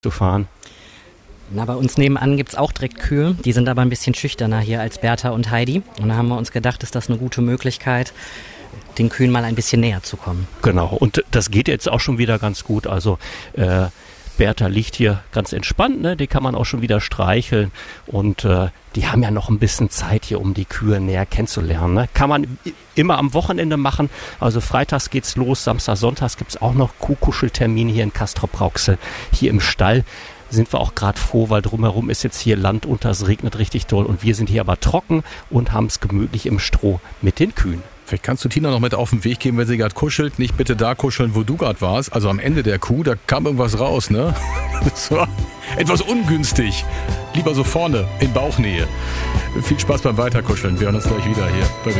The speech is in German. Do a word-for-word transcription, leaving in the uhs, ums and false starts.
zu fahren. Na, bei uns nebenan gibt es auch direkt Kühe, die sind aber ein bisschen schüchterner hier als Bertha und Heidi. Und da haben wir uns gedacht, ist das eine gute Möglichkeit, den Kühen mal ein bisschen näher zu kommen. Genau, und das geht jetzt auch schon wieder ganz gut. Also äh, Bertha liegt hier ganz entspannt, ne? Die kann man auch schon wieder streicheln. Und äh, die haben ja noch ein bisschen Zeit hier, um die Kühe näher kennenzulernen. Ne? Kann man immer am Wochenende machen. Also freitags geht's los, Samstag, Sonntags gibt's auch noch Kuhkuscheltermine hier in Castrop-Rauxel, hier im Stall. Sind wir auch gerade froh, weil drumherum ist jetzt hier Land unter, es regnet richtig doll und wir sind hier aber trocken und haben es gemütlich im Stroh mit den Kühen. Vielleicht kannst du Tina noch mit auf den Weg geben, wenn sie gerade kuschelt. Nicht bitte da kuscheln, wo du gerade warst. Also am Ende der Kuh, da kam irgendwas raus, ne? Das war etwas ungünstig. Lieber so vorne, in Bauchnähe. Viel Spaß beim Weiterkuscheln. Wir hören uns gleich wieder hier bei